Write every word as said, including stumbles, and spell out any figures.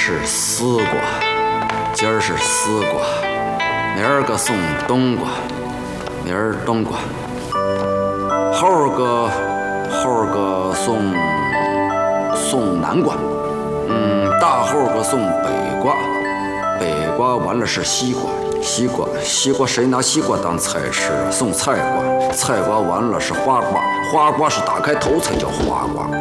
是丝瓜，今儿是丝瓜，明儿个送冬瓜，明儿冬瓜，后儿个后儿个送送南瓜，嗯，大后儿个送北瓜，北瓜完了是西瓜，西瓜西瓜谁拿西瓜当菜吃？送菜瓜，菜瓜完了是花瓜，花瓜是打开头才叫花瓜。